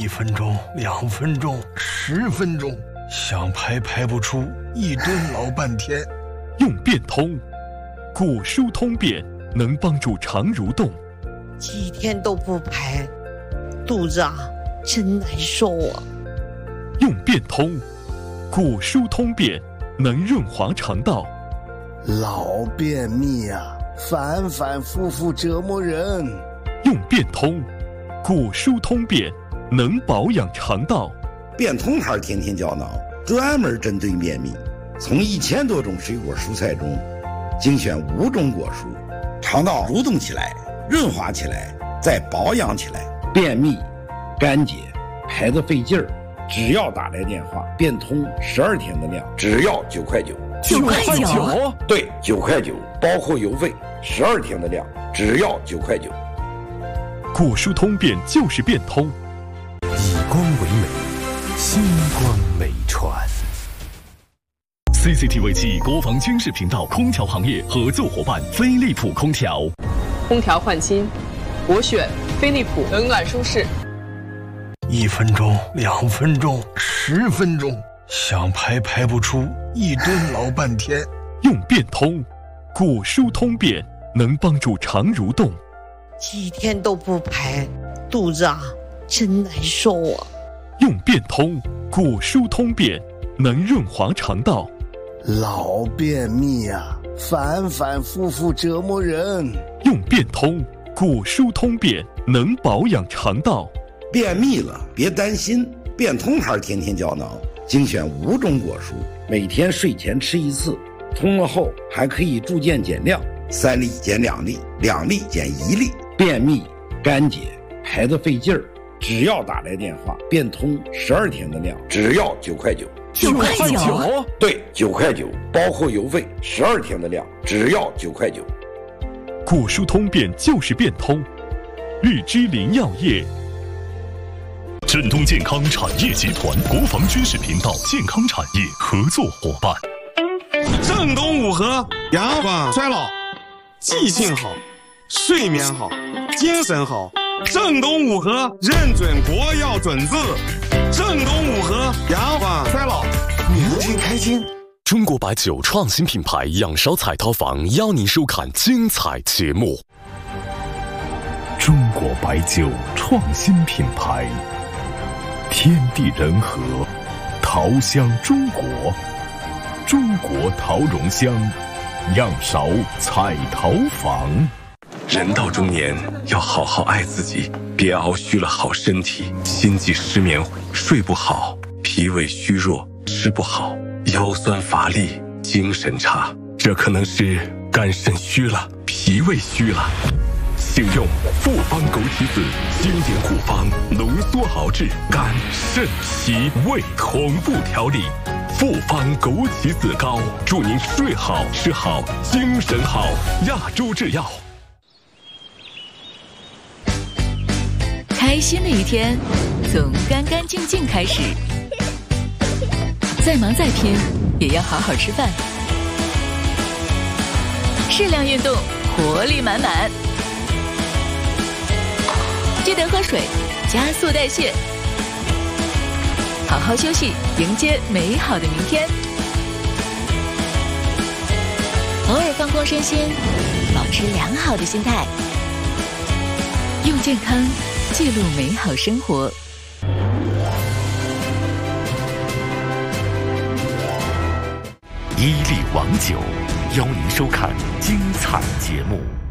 分钟、2分钟、10分钟，想排排不出，一顿老半天。 用变通，果蔬通便能帮助肠蠕动。 几天都不排，肚子真难受啊。 用变通，果蔬通便能润滑肠道。 老便秘反反复复折磨人。 用变通，果蔬通便能保养肠道。 变通牌天天胶囊专门针对便秘，从1000多种水果蔬菜中精选5种果蔬，肠道蠕动起来，润滑起来，再保养起来。便秘、干结、排得费劲儿，只要打来电话，变通12天的量，只要9块9。 9块9？ 对，9块9，包括邮费，12天的量，只要9块9。 果蔬通便就是变通， 以光为美，星光美传。 CCTV 7国防军事频道空调行业合作伙伴飞利浦空调。 空调换新，我选飞利浦，冷暖舒适。 1分钟、2分钟、10分钟，想排不出，一顿老半天。 用变通，果蔬通便能帮助肠蠕动。 几天都不排，肚子真难受啊。 用变通，果蔬通便能润滑肠道。 老便秘反反复复折磨人。 用变通，果蔬通便能保养肠道。 便秘了别担心，变通牌天天胶囊精选5种果蔬，每天睡前吃1次，通了后还可以逐渐减量，3粒减2粒，2粒减1粒。便秘、干结、排得费劲儿，只要打来电话，变通12天的量，只要9块9。 9块9？ 对，9块9，包括邮费，12天的量，只要9块9。 果蔬通便就是变通，日之林药业。 振东健康产业集团国防军事频道健康产业合作伙伴。 正东五合，延缓衰老，记性好，睡眠好，精神好。正东五合认准国药准字，正东五合延缓衰老，年轻开心。 中国白酒创新品牌仰韶彩陶坊邀您收看精彩节目。 中国白酒创新品牌，天地人和，陶香中国，中国陶容香，仰韶彩陶坊。 人到中年，要好好爱自己，别熬虚了好身体，心悸失眠，睡不好，脾胃虚弱，吃不好，腰酸乏力，精神差，这可能是肝肾虚了，脾胃虚了。请用复方枸杞子经典古方浓缩熬制肝肾脾胃同步调理，复方枸杞子膏，祝您睡好吃好精神好。亚洲制药。 开心的一天从干干净净开始，再忙再拼也要好好吃饭，适量运动，活力满满。记得喝水，加速代谢，好好休息，迎接美好的明天。偶尔放空身心，保持良好的心态，用健康记录美好生活。 伊利王酒邀您收看精彩节目。